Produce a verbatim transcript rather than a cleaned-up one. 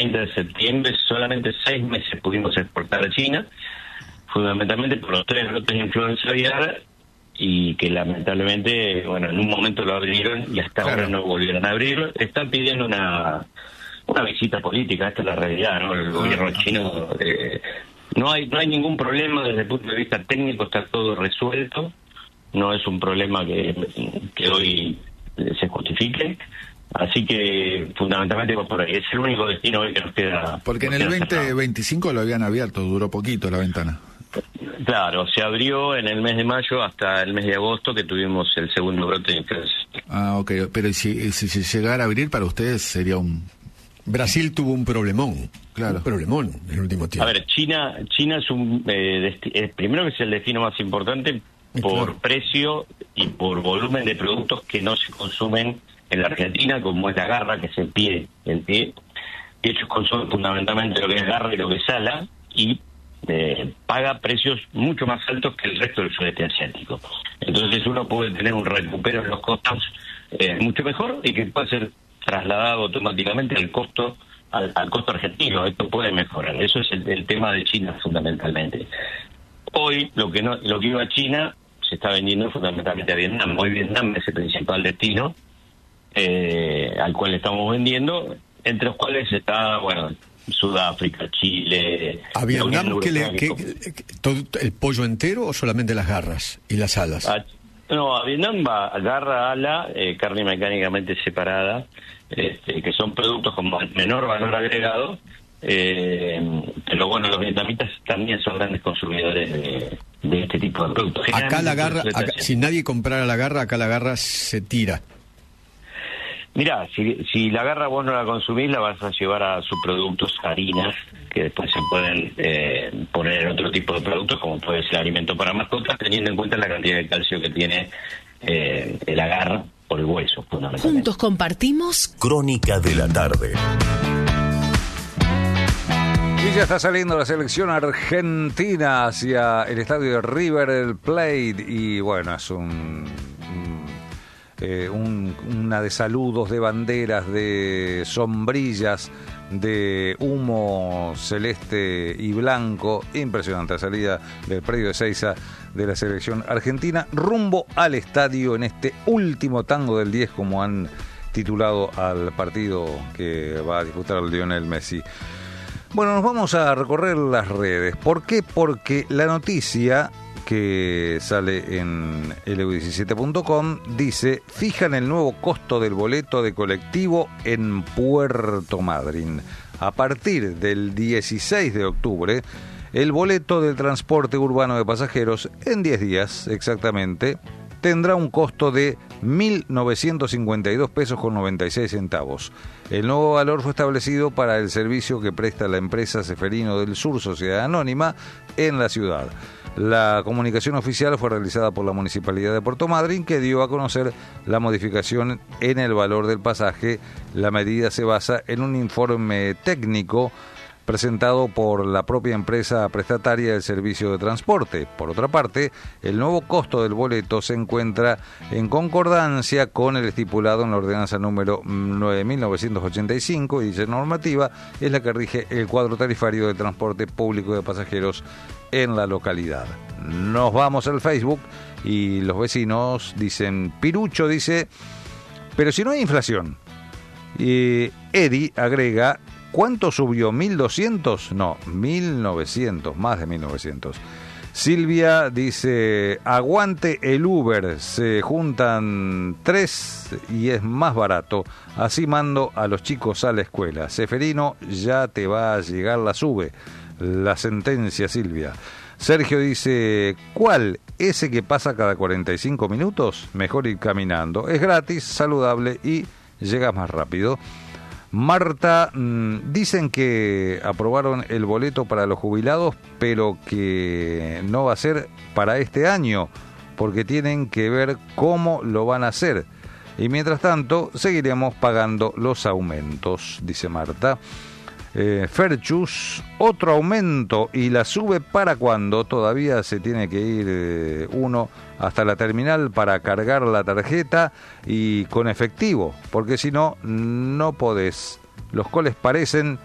treinta de septiembre, solamente seis meses pudimos exportar a China, fundamentalmente por los tres brotes de influenza aviar, y que lamentablemente, bueno, en un momento lo abrieron y hasta claro. ahora no volvieron a abrirlo. Están pidiendo una una visita política, esta es la realidad, ¿no? El gobierno chino, eh, no hay no hay ningún problema desde el punto de vista técnico, está todo resuelto, no es un problema que, que hoy se justifique. Así que fundamentalmente va por ahí, es el único destino hoy que nos queda. Porque en el veinte veinticinco lo habían abierto, duró poquito la ventana. Claro, se abrió en el mes de mayo hasta el mes de agosto, que tuvimos el segundo brote de influenza. Ah, ok, pero si, si, si llegara a abrir, para ustedes sería un... Brasil tuvo un problemón, claro, un problemón en el último tiempo. A ver, China China es un eh, desti- eh, primero que es el destino más importante por claro. precio y por volumen de productos que no se consumen en la Argentina, como es la garra, que es el pie, el pie. Ellos consumen fundamentalmente lo que es garra y lo que es ala, y eh, paga precios mucho más altos que el resto del sudeste asiático. Entonces uno puede tener un recupero en los costos eh, mucho mejor, y que puede ser trasladado automáticamente al costo al, al costo argentino. Esto puede mejorar. Eso es el, el tema de China fundamentalmente. Hoy lo que no lo que iba a China se está vendiendo fundamentalmente a Vietnam. Hoy Vietnam es el principal destino eh, al cual estamos vendiendo, entre los cuales está, bueno, Sudáfrica, Chile. ¿A Vietnam que le, que, que, todo, el pollo entero o solamente las garras y las alas? A, no, a Vietnam va garra, ala, eh, carne mecánicamente separada, este, que son productos con menor valor agregado, eh, pero bueno, los vietnamitas también son grandes consumidores de, de este tipo de productos. Acá la garra, acá, si nadie comprara la garra, acá la garra se tira. Mirá, si, si la garra vos no la consumís, la vas a llevar a subproductos, harinas, que después se pueden eh, poner en otro tipo de productos, como puede ser alimento para mascotas, teniendo en cuenta la cantidad de calcio que tiene eh, la garra por el hueso, fundamentalmente. Juntos compartimos Crónica de la Tarde. Y ya está saliendo la selección argentina hacia el estadio de River Plate, y bueno, es un... Eh, un, una de saludos, de banderas, de sombrillas, de humo celeste y blanco. Impresionante la salida del predio de Ezeiza de la selección argentina rumbo al estadio en este último tango del diez, como han titulado al partido que va a disputar Lionel Messi. Bueno, nos vamos a recorrer las redes. ¿Por qué? Porque la noticia que sale en L U diecisiete punto com dice: fijan el nuevo costo del boleto de colectivo en Puerto Madryn. A partir del dieciséis de octubre, el boleto del transporte urbano de pasajeros, en diez días exactamente, tendrá un costo de mil novecientos cincuenta y dos pesos con noventa y seis centavos. El nuevo valor fue establecido para el servicio que presta la empresa Ceferino del Sur, Sociedad Anónima, en la ciudad. La comunicación oficial fue realizada por la Municipalidad de Puerto Madryn, que dio a conocer la modificación en el valor del pasaje. La medida se basa en un informe técnico presentado por la propia empresa prestataria del servicio de transporte. Por otra parte, el nuevo costo del boleto se encuentra en concordancia con el estipulado en la ordenanza número nueve mil novecientos ochenta y cinco, y dicha normativa es la que rige el cuadro tarifario de transporte público de pasajeros en la localidad. Nos vamos al Facebook y los vecinos dicen: Pirucho dice, pero si no hay inflación. Y Eddie agrega: ¿cuánto subió? ¿mil doscientos? No, mil novecientos, más de mil novecientos. Silvia dice: aguante el Uber, se juntan tres y es más barato, así mando a los chicos a la escuela. Ceferino, ya te va a llegar la sube. La sentencia, Silvia. Sergio dice: ¿cuál? ¿Ese que pasa cada cuarenta y cinco minutos? Mejor ir caminando. Es gratis, saludable y llegas más rápido. Marta, mmm, dicen que aprobaron el boleto para los jubilados, pero que no va a ser para este año, porque tienen que ver cómo lo van a hacer. Y mientras tanto, seguiremos pagando los aumentos, dice Marta. Eh, Ferchus, otro aumento, y la sube para cuando todavía se tiene que ir eh, uno hasta la terminal para cargar la tarjeta y con efectivo, porque si no, no podés. Los coles parecen